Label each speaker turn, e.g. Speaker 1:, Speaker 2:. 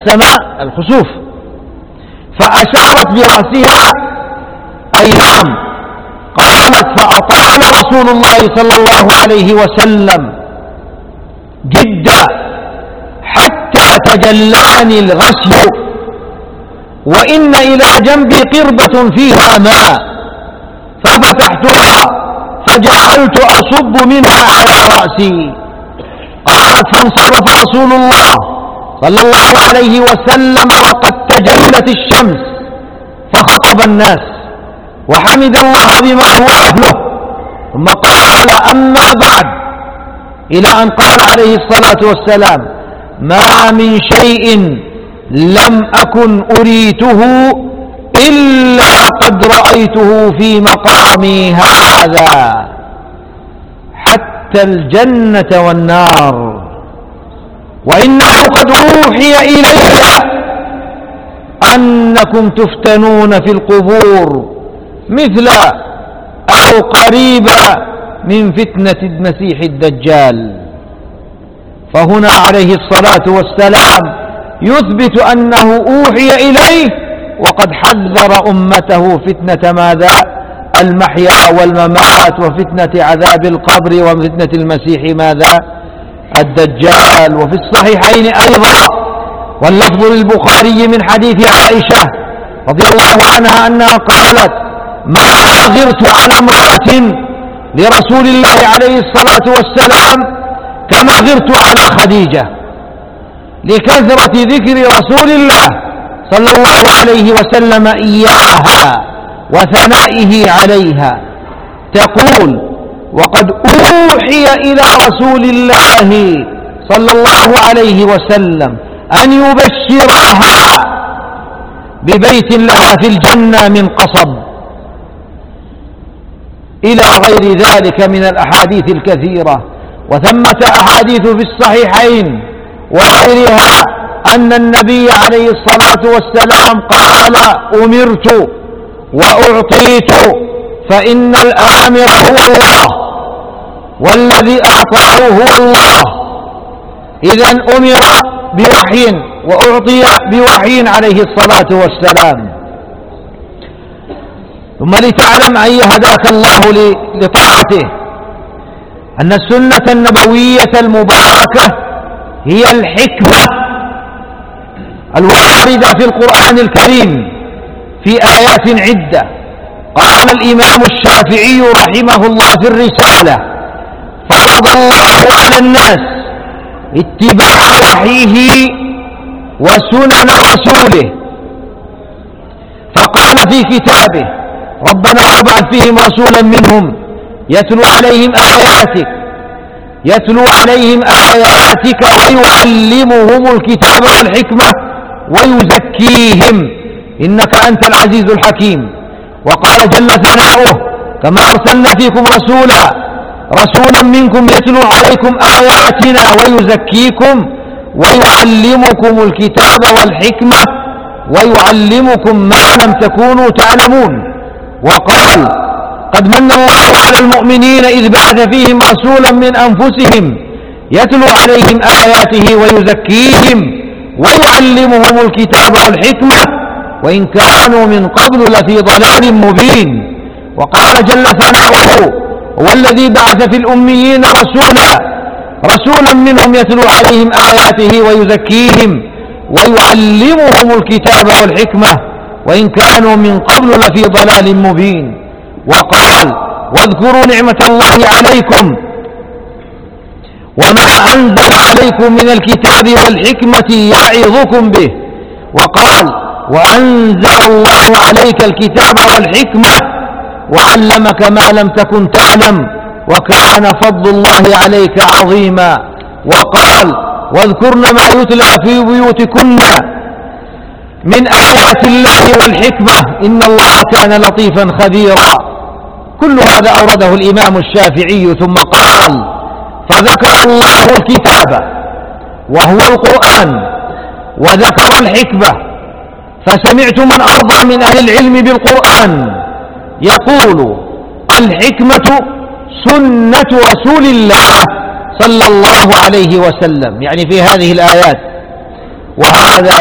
Speaker 1: السماء الخسوف، فأشارت برأسها أي نعم. قالت فأطال رسول الله صلى الله عليه وسلم جدا حتى تجلاني الغشي، وإن إلى جنبي قربة فيها ماء، ففتحتها فجعلت أصب منها على رأسي. قالت فانصرف رسول الله صلى الله عليه وسلم وقد تجلت الشمس فخطب الناس وحمد الله بما هو أهله، ثم قال أما بعد، إلى أن قال عليه الصلاة والسلام ما من شيء لم أكن أريته إلا قد رأيته في مقامي هذا، حتى الجنة والنار. وإنه قد أوحي إلي أنكم تفتنون في القبور مثل أو قريبا من فتنة المسيح الدجال. فهنا عليه الصلاة والسلام يثبت أنه أوحي إليه، وقد حذر أمته فتنة ماذا؟ المحيا والممات، وفتنة عذاب القبر، وفتنة المسيح ماذا؟ الدجال. وفي الصحيحين أيضا، واللفظ للبخاري من حديث عائشة رضي الله عنها أنها قالت ما غرت على امرأة لرسول الله عليه الصلاة والسلام كما غرت على خديجة، لكثرة ذكر رسول الله صلى الله عليه وسلم إياها وثنائه عليها. تقول وقد أوحي إلى رسول الله صلى الله عليه وسلم أن يبشرها ببيت لها في الجنة من قصب، إلى غير ذلك من الأحاديث الكثيرة. وثمة أحاديث في الصحيحين وغيرها أن النبي عليه الصلاة والسلام قال أمرت وأعطيت، فإن الآمر هو الله والذي أعطاه هو الله. إذن أمر بوحي وأعطي بوحي عليه الصلاة والسلام. ثم لتعلم أي هداك الله لطاعته أن السنة النبوية المباركة هي الحكمة الواردة في القرآن الكريم في آيات عدة. قال الإمام الشافعي رحمه الله في الرسالة فرض الله على الناس اتباع وحيه وسنن رسوله، فقال في كتابه ربنا وابعث فيهم رسولا منهم يتلو عليهم آياتك ويعلمهم الكتاب والحكمة ويزكيهم إنك أنت العزيز الحكيم. وقال جل ثناؤه كما أرسلنا فيكم رسولا منكم يتلو عليكم آياتنا ويزكيكم ويعلمكم الكتاب والحكمة ويعلمكم ما لم تكونوا تعلمون. وقال قد من الله على المؤمنين إذ بعث فيهم رسولا من أنفسهم يتلو عليهم آياته ويزكيهم ويعلمهم الكتاب والحكمة وإن كانوا من قبل لفي ضلال مبين. وقال جل ثناؤه هو الذي بعث في الأميين رسولا منهم يتلو عليهم آياته ويزكيهم ويعلمهم الكتاب والحكمة وإن كانوا من قبل لفي ضلال مبين. وقال واذكروا نعمة الله عليكم وما أنزل عليكم من الكتاب والحكمة يعظكم به. وقال وأنزل الله عليك الكتاب والحكمة وعلمك ما لم تكن تعلم وكان فضل الله عليك عظيما. وقال واذكرن ما يتلى في بيوتكن من آيات الله والحكمة إن الله كان لطيفا خبيرا. كل هذا أورده الإمام الشافعي ثم قال فذكر الله الكتاب وهو القرآن وذكر الحكمة، فسمعت من أرضى من أهل العلم بالقرآن يقول الحكمة سنة رسول الله صلى الله عليه وسلم، يعني في هذه الآيات. وهذا